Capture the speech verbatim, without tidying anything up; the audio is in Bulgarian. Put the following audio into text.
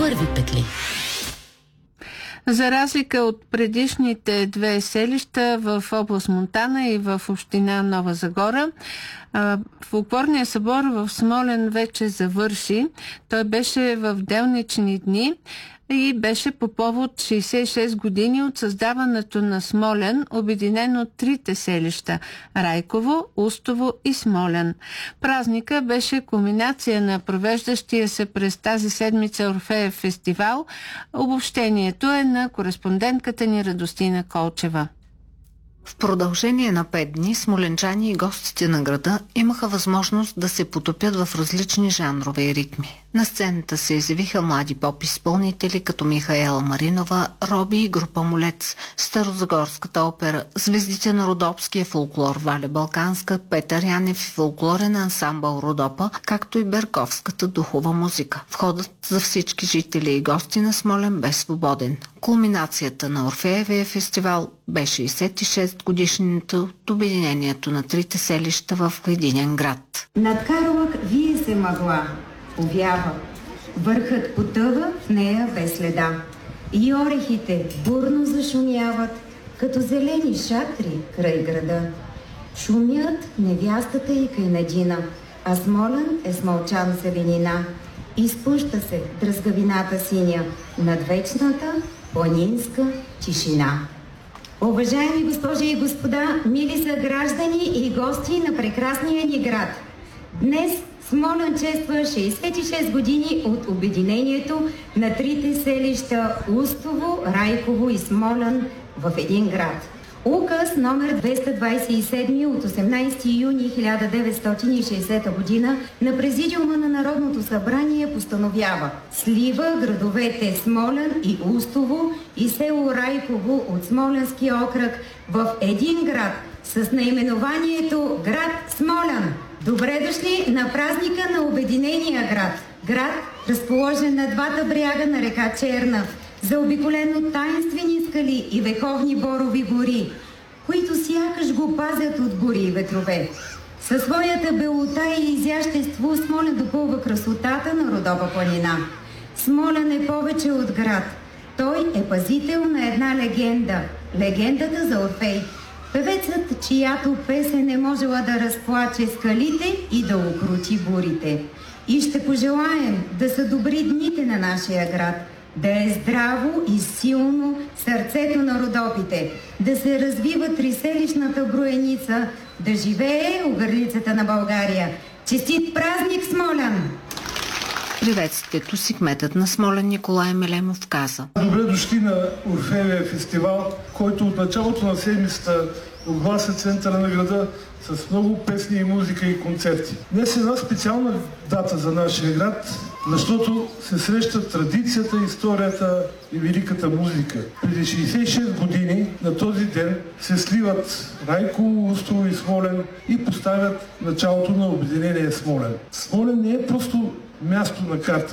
първи петли. За разлика от предишните две селища в област Монтана и в община Нова Загора, фолклорният събор в Смолян вече завърши. Той беше в делнични дни и беше по повод шейсет и шест години от създаването на Смолян, обединен от трите селища – Райково, Устово и Смолян. Празника беше кулминация на провеждащия се през тази седмица Орфеев фестивал. Обобщението е на кореспондентката ни Радостина Колчева. В продължение на пет дни смоленчани и гостите на града имаха възможност да се потопят в различни жанрове и ритми. На сцената се изявиха млади поп-изпълнители като Михаела Маринова, Роби и група Молец, Старозагорската опера, звездите на родопския фолклор Валя Балканска, Петър Янев и фолклорен ансамбъл Родопа, както и берковската духова музика. Входът за всички жители и гости на Смолян бе свободен. Кулминацията на Орфеевия фестивал бе шейсет и шест годишнината от обединението на трите селища в единен град. Над Карлък вие се мъгла, увява, върхът потъва в нея без следа. И орехите бурно зашумяват, като зелени шатри край града. Шумят невястата и кайнадина, а Смолян е смълчан зеленина. Изпуща се дръзгавината синя над вечната планинска тишина. Уважаеми госпожи и господа, мили са граждани и гости на прекрасния ни град. Днес Смолян чества шейсет и шест години от обединението на трите селища Устово, Райково и Смолян в един град. Указ номер двеста двадесет и седем от осемнадесети юни хиляда деветстотин и шейсета година на Президиума на Народното събрание постановява: слива градовете Смолян и Устово и село Райково от Смолянския окръг в един град с наименованието град Смолян. Добре дошли на празника на обединения град. Град, разположен на двата бряга на река Черна, заобиколен от таинствени скали и вековни борови гори, които сякаш го пазят от бури и ветрове. Със своята белота и изящество Смолян допълва красотата на Родопа планина. Смолян е повече от град. Той е пазител на една легенда – легендата за Орфей. Певецът, чиято песен е можела да разплаче скалите и да укрути бурите. И ще пожелаем да са добри дните на нашия град, да е здраво и силно сърцето на родопите, да се развива триселищната броеница, да живее огърлицата на България. Честит празник, Смолян! Приветствието си кметът на Смолян Николай Мелемов каза: добре дошли на Орфеевия фестивал, който от началото на седмицата оглася центъра на града с много песни и музика и концерти. Днес е една специална дата за нашия град, защото се срещат традицията, историята и великата музика. Преди шейсет и шест години на този ден се сливат Райково, Устово и Смолян и поставят началото на обединение Смолян. Смолян не е просто място на карта.